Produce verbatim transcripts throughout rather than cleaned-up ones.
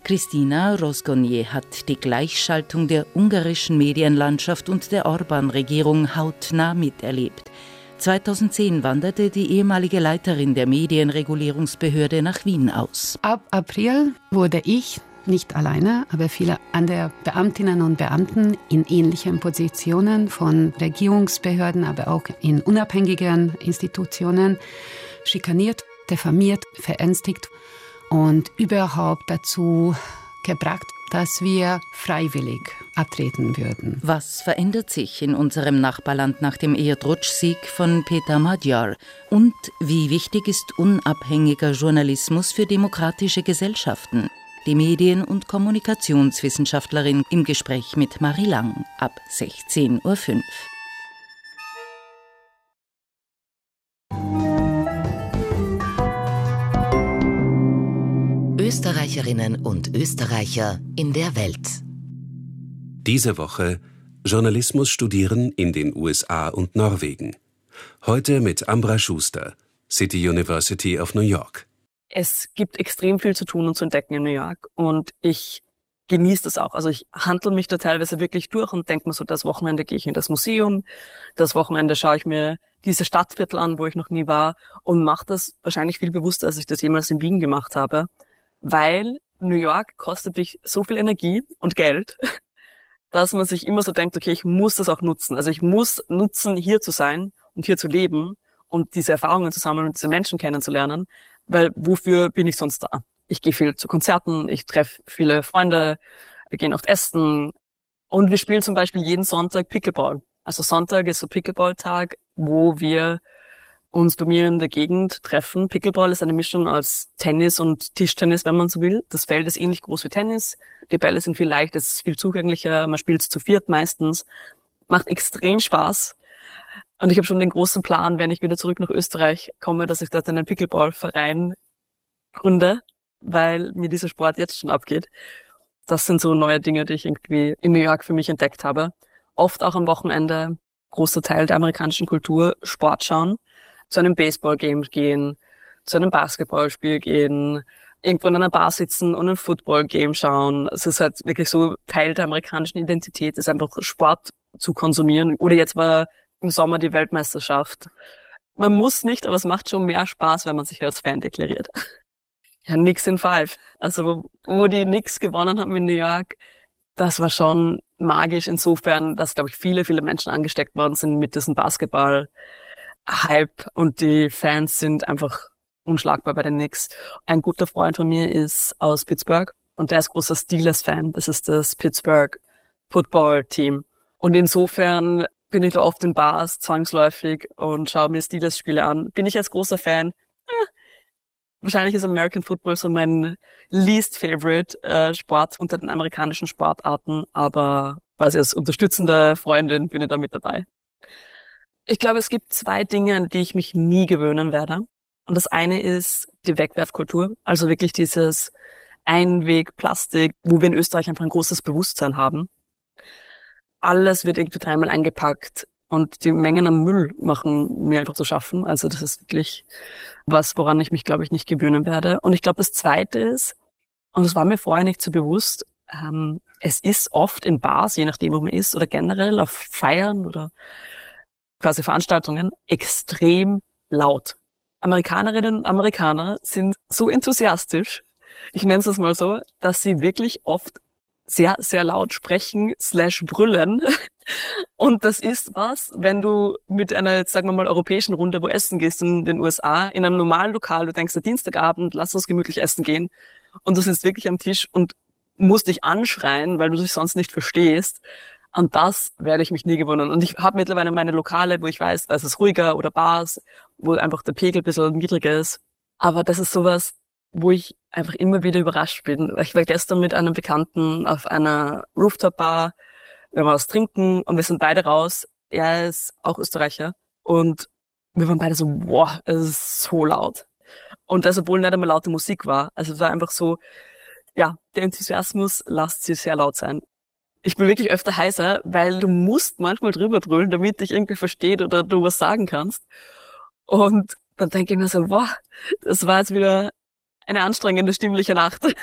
Christina Rozgonyi hat die Gleichschaltung der ungarischen Medienlandschaft und der Orbán-Regierung hautnah miterlebt. zweitausendzehn wanderte die ehemalige Leiterin der Medienregulierungsbehörde nach Wien aus. Ab April wurde ich, nicht alleine, aber viele andere Beamtinnen und Beamten in ähnlichen Positionen von Regierungsbehörden, aber auch in unabhängigen Institutionen schikaniert, diffamiert, verängstigt und überhaupt dazu gebracht, dass wir freiwillig abtreten würden. Was verändert sich in unserem Nachbarland nach dem Erdrutsch-Sieg von Peter Magyar? Und wie wichtig ist unabhängiger Journalismus für demokratische Gesellschaften? Die Medien- und Kommunikationswissenschaftlerin im Gespräch mit Marie Lang ab sechzehn Uhr fünf. Österreicherinnen und Österreicher in der Welt. Diese Woche Journalismus studieren in den U S A und Norwegen. Heute mit Ambra Schuster, City University of New York. Es gibt extrem viel zu tun und zu entdecken in New York und ich genieße das auch. Also ich handle mich da teilweise wirklich durch und denke mir so, das Wochenende gehe ich in das Museum, das Wochenende schaue ich mir diese Stadtviertel an, wo ich noch nie war und mache das wahrscheinlich viel bewusster, als ich das jemals in Wien gemacht habe, weil New York kostet mich so viel Energie und Geld, dass man sich immer so denkt, okay, ich muss das auch nutzen. Also ich muss nutzen, hier zu sein und hier zu leben und diese Erfahrungen zu sammeln und diese Menschen kennenzulernen. Weil wofür bin ich sonst da? Ich gehe viel zu Konzerten, ich treffe viele Freunde, wir gehen oft essen und wir spielen zum Beispiel jeden Sonntag Pickleball. Also Sonntag ist so Pickleball-Tag, wo wir uns bei mir in der Gegend treffen. Pickleball ist eine Mischung aus Tennis und Tischtennis, wenn man so will. Das Feld ist ähnlich groß wie Tennis, die Bälle sind viel leichter, es ist viel zugänglicher, man spielt es zu viert meistens. Macht extrem Spaß. Und ich habe schon den großen Plan, wenn ich wieder zurück nach Österreich komme, dass ich dort einen Pickleball-Verein gründe, weil mir dieser Sport jetzt schon abgeht. Das sind so neue Dinge, die ich irgendwie in New York für mich entdeckt habe. Oft auch am Wochenende, großer Teil der amerikanischen Kultur, Sport schauen, zu einem Baseball-Game gehen, zu einem Basketballspiel gehen, irgendwo in einer Bar sitzen und ein Football-Game schauen. Es ist halt wirklich so Teil der amerikanischen Identität, ist einfach Sport zu konsumieren. Oder jetzt war im Sommer die Weltmeisterschaft. Man muss nicht, aber es macht schon mehr Spaß, wenn man sich als Fan deklariert. Ja, Knicks in Five. Also wo, wo die Knicks gewonnen haben in New York, das war schon magisch insofern, dass, glaube ich, viele, viele Menschen angesteckt worden sind mit diesem Basketball-Hype und die Fans sind einfach unschlagbar bei den Knicks. Ein guter Freund von mir ist aus Pittsburgh und der ist großer Steelers-Fan. Das ist das Pittsburgh Football-Team. Und insofern bin ich da oft in Bars, zwangsläufig, und schaue mir Steelers-Spiele an. Bin ich als großer Fan? Eh, wahrscheinlich ist American Football so mein least favorite äh, Sport unter den amerikanischen Sportarten, aber quasi als unterstützende Freundin bin ich da mit dabei. Ich glaube, es gibt zwei Dinge, an die ich mich nie gewöhnen werde. Und das eine ist die Wegwerfkultur, also wirklich dieses Einweg-Plastik, wo wir in Österreich einfach ein großes Bewusstsein haben. Alles wird irgendwie dreimal eingepackt und die Mengen an Müll machen mir einfach zu schaffen. Also das ist wirklich was, woran ich mich, glaube ich, nicht gewöhnen werde. Und ich glaube, das Zweite ist, und das war mir vorher nicht so bewusst, ähm, es ist oft in Bars, je nachdem, wo man ist, oder generell auf Feiern oder quasi Veranstaltungen, extrem laut. Amerikanerinnen und Amerikaner sind so enthusiastisch, ich nenne es das mal so, dass sie wirklich oft sehr, sehr laut sprechen slash brüllen. Und das ist was, wenn du mit einer, jetzt sagen wir mal, europäischen Runde wo essen gehst in den U S A, in einem normalen Lokal, du denkst, Dienstagabend, lass uns gemütlich essen gehen. Und du sitzt wirklich am Tisch und musst dich anschreien, weil du dich sonst nicht verstehst. Und das werde ich mich nie gewöhnen. Und ich habe mittlerweile meine Lokale, wo ich weiß, da ist es ruhiger, oder Bars, wo einfach der Pegel ein bisschen niedriger ist. Aber das ist sowas, wo ich einfach immer wieder überrascht bin. Ich war gestern mit einem Bekannten auf einer Rooftop-Bar, wir waren was trinken und wir sind beide raus. Er ist auch Österreicher und wir waren beide so, boah, es ist so laut. Und das, obwohl nicht einmal laute Musik war. Also es war einfach so, ja, der Enthusiasmus lasst sie sehr laut sein. Ich bin wirklich öfter heiser, weil du musst manchmal drüber brüllen, damit dich irgendwie versteht oder du was sagen kannst. Und dann denke ich mir so, boah, das war jetzt wieder eine anstrengende stimmliche Nacht.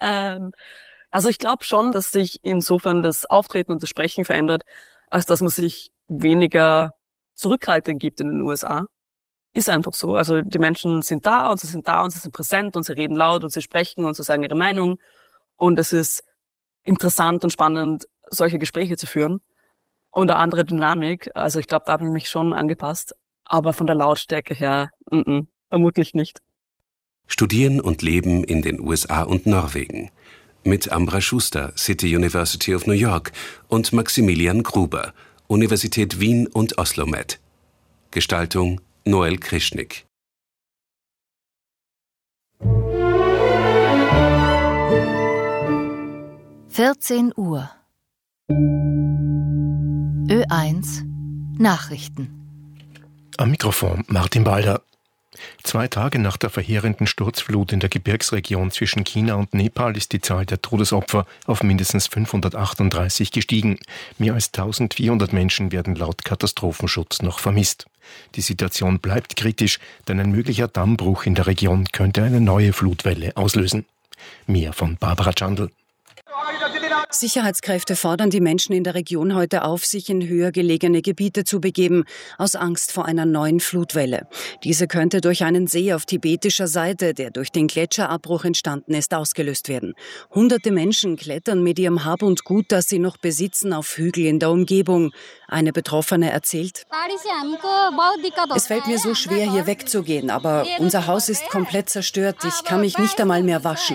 Ähm, also ich glaube schon, dass sich insofern das Auftreten und das Sprechen verändert, als dass man sich weniger zurückhaltend gibt in den U S A. Ist einfach so. Also die Menschen sind da und sie sind da und sie sind präsent und sie reden laut und sie sprechen und sie sagen ihre Meinung. Und es ist interessant und spannend, solche Gespräche zu führen. Und eine andere Dynamik. Also ich glaube, da habe ich mich schon angepasst. Aber von der Lautstärke her, m-m, vermutlich nicht. Studieren und leben in den U S A und Norwegen. Mit Ambra Schuster, City University of New York, und Maximilian Gruber, Universität Wien und Oslo-Med. Gestaltung Noel Krischnick. vierzehn Uhr. Ö eins Nachrichten. Am Mikrofon Martin Balder. Zwei Tage nach der verheerenden Sturzflut in der Gebirgsregion zwischen China und Nepal ist die Zahl der Todesopfer auf mindestens fünfhundertachtunddreißig gestiegen. Mehr als eintausendvierhundert Menschen werden laut Katastrophenschutz noch vermisst. Die Situation bleibt kritisch, denn ein möglicher Dammbruch in der Region könnte eine neue Flutwelle auslösen. Mehr von Barbara Chandl. Sicherheitskräfte fordern die Menschen in der Region heute auf, sich in höher gelegene Gebiete zu begeben, aus Angst vor einer neuen Flutwelle. Diese könnte durch einen See auf tibetischer Seite, der durch den Gletscherabbruch entstanden ist, ausgelöst werden. Hunderte Menschen klettern mit ihrem Hab und Gut, das sie noch besitzen, auf Hügel in der Umgebung. Eine Betroffene erzählt: Es fällt mir so schwer, hier wegzugehen, aber unser Haus ist komplett zerstört. Ich kann mich nicht einmal mehr waschen.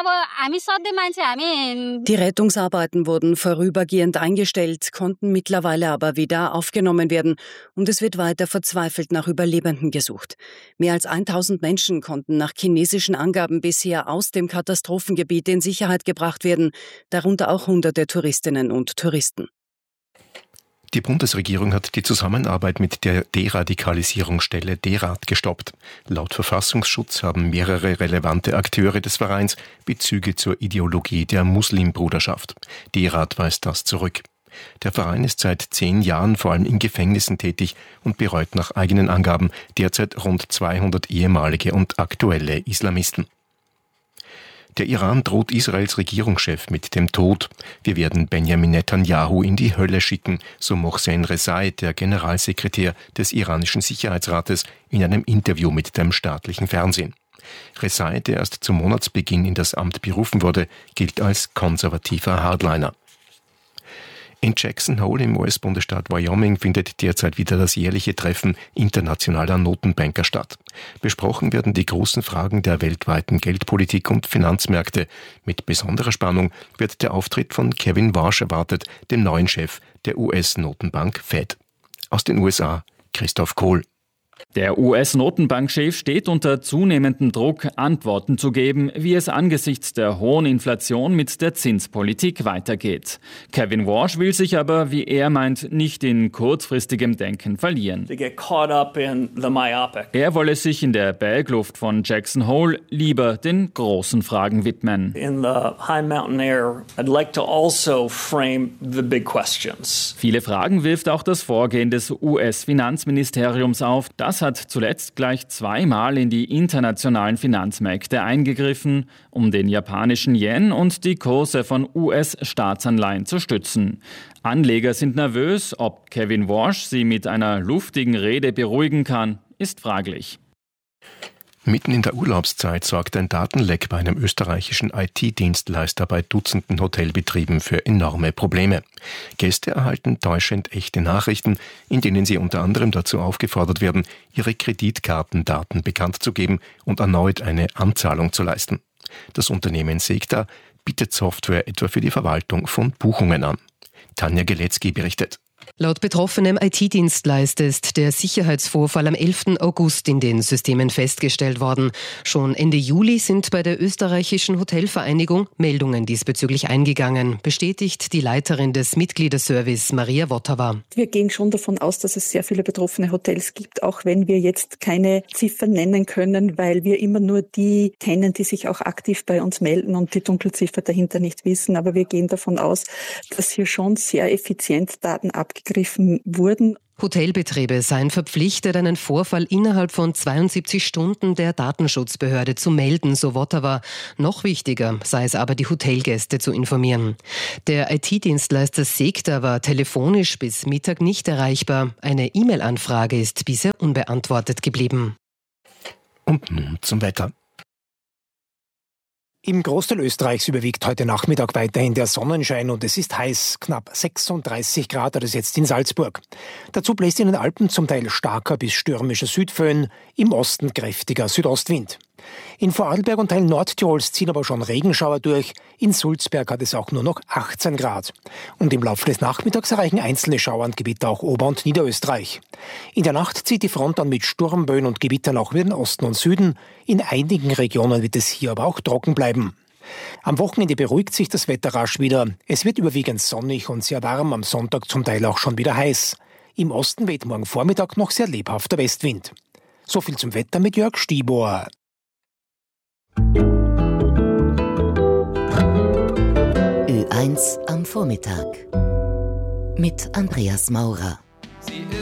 Die Rettungsarbeiten wurden vorübergehend eingestellt, konnten mittlerweile aber wieder aufgenommen werden und es wird weiter verzweifelt nach Überlebenden gesucht. Mehr als tausend Menschen konnten nach chinesischen Angaben bisher aus dem Katastrophengebiet in Sicherheit gebracht werden, darunter auch hunderte Touristinnen und Touristen. Die Bundesregierung hat die Zusammenarbeit mit der Deradikalisierungsstelle DERAD gestoppt. Laut Verfassungsschutz haben mehrere relevante Akteure des Vereins Bezüge zur Ideologie der Muslimbruderschaft. DERAD weist das zurück. Der Verein ist seit zehn Jahren vor allem in Gefängnissen tätig und bereut nach eigenen Angaben derzeit rund zweihundert ehemalige und aktuelle Islamisten. Der Iran droht Israels Regierungschef mit dem Tod. Wir werden Benjamin Netanyahu in die Hölle schicken, so Mohsen Rezai, der Generalsekretär des iranischen Sicherheitsrates, in einem Interview mit dem staatlichen Fernsehen. Rezai, der erst zum Monatsbeginn in das Amt berufen wurde, gilt als konservativer Hardliner. In Jackson Hole im U S-Bundesstaat Wyoming findet derzeit wieder das jährliche Treffen internationaler Notenbanker statt. Besprochen werden die großen Fragen der weltweiten Geldpolitik und Finanzmärkte. Mit besonderer Spannung wird der Auftritt von Kevin Warsh erwartet, dem neuen Chef der U S-Notenbank Fed. Aus den U S A, Christoph Kohl. Der U S-Notenbankchef steht unter zunehmendem Druck, Antworten zu geben, wie es angesichts der hohen Inflation mit der Zinspolitik weitergeht. Kevin Warsh will sich aber, wie er meint, nicht in kurzfristigem Denken verlieren. Er wolle sich in der Bergluft von Jackson Hole lieber den großen Fragen widmen. In the high mountain air, I'd like to also frame the big questions. Viele Fragen wirft auch das Vorgehen des U S-Finanzministeriums auf. Das hat zuletzt gleich zweimal in die internationalen Finanzmärkte eingegriffen, um den japanischen Yen und die Kurse von U S-Staatsanleihen zu stützen. Anleger sind nervös, ob Kevin Warsh sie mit einer luftigen Rede beruhigen kann, ist fraglich. Mitten in der Urlaubszeit sorgt ein Datenleck bei einem österreichischen I T-Dienstleister bei Dutzenden Hotelbetrieben für enorme Probleme. Gäste erhalten täuschend echte Nachrichten, in denen sie unter anderem dazu aufgefordert werden, ihre Kreditkartendaten bekannt zu geben und erneut eine Anzahlung zu leisten. Das Unternehmen Segda bietet Software etwa für die Verwaltung von Buchungen an. Tanja Geletzky berichtet. Laut betroffenem I T-Dienstleister ist der Sicherheitsvorfall am elften August in den Systemen festgestellt worden. Schon Ende Juli sind bei der österreichischen Hotelvereinigung Meldungen diesbezüglich eingegangen, bestätigt die Leiterin des Mitgliederservice Maria Wotawa. Wir gehen schon davon aus, dass es sehr viele betroffene Hotels gibt, auch wenn wir jetzt keine Ziffern nennen können, weil wir immer nur die kennen, die sich auch aktiv bei uns melden und die Dunkelziffer dahinter nicht wissen. Aber wir gehen davon aus, dass hier schon sehr effizient Daten abgegriffen wurden. Hotelbetriebe seien verpflichtet, einen Vorfall innerhalb von zweiundsiebzig Stunden der Datenschutzbehörde zu melden, so Votava. Noch wichtiger sei es aber, die Hotelgäste zu informieren. Der I T-Dienstleister Secta war telefonisch bis Mittag nicht erreichbar. Eine E-Mail-Anfrage ist bisher unbeantwortet geblieben. Und nun zum Wetter. Im Großteil Österreichs überwiegt heute Nachmittag weiterhin der Sonnenschein und es ist heiß, knapp sechsunddreißig Grad hat es jetzt in Salzburg. Dazu bläst in den Alpen zum Teil starker bis stürmischer Südföhn, im Osten kräftiger Südostwind. In Vorarlberg und Teilen Nordtirols ziehen aber schon Regenschauer durch, in Sulzberg hat es auch nur noch achtzehn Grad. Und im Laufe des Nachmittags erreichen einzelne Schauer und Gewitter auch Ober- und Niederösterreich. In der Nacht zieht die Front dann mit Sturmböen und Gewittern auch wieder in Osten und Süden. In einigen Regionen wird es hier aber auch trocken bleiben. Am Wochenende beruhigt sich das Wetter rasch wieder. Es wird überwiegend sonnig und sehr warm, am Sonntag zum Teil auch schon wieder heiß. Im Osten weht morgen Vormittag noch sehr lebhafter Westwind. So viel zum Wetter mit Jörg Stieber. Ö eins am Vormittag mit Andreas Maurer.